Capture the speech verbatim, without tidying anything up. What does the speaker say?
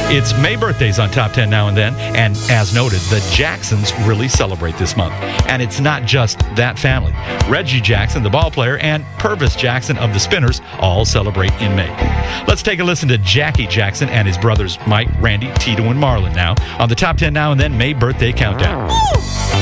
It's May birthdays on Top ten Now and Then, and as noted, the Jacksons really celebrate this month. And it's not just that family. Reggie Jackson, the ball player, and Purvis Jackson of the Spinners all celebrate in May. Let's take a listen to Jackie Jackson and his brothers Mike, Randy, Tito, and Marlon now on the Top ten Now and Then May birthday countdown.